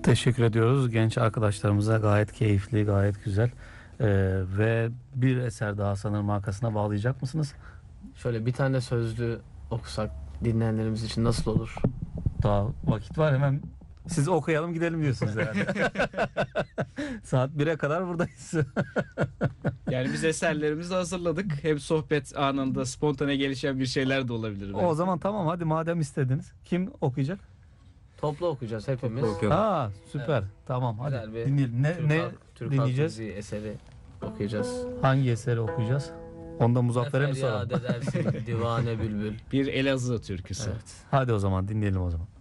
Teşekkür ediyoruz genç arkadaşlarımıza. Gayet keyifli, gayet güzel. Ve bir eser daha sanırım arkasına bağlayacak mısınız? Şöyle bir tane sözlü okusak dinleyenlerimiz için nasıl olur? Daha vakit var, hemen siz okuyalım gidelim diyorsunuz herhalde. Saat 1'e kadar buradayız. Yani biz eserlerimizi hazırladık. Hem sohbet anında spontane gelişen bir şeyler de olabilir. O zaman tamam, hadi madem istediniz. Kim okuyacak? Toplu okuyacağız hepimiz. Toplu okuyalım. Ha, süper. Tamam, hadi Güzel bir dinleyelim. Türk Dinleyeceğiz? halk müziği eseri okuyacağız. Hangi eseri okuyacağız? Onda Muzaffer'e mi soralım? Feryat edersin divane bülbül. Bir Elazığ türküsü. Evet. Hadi o zaman dinleyelim o zaman.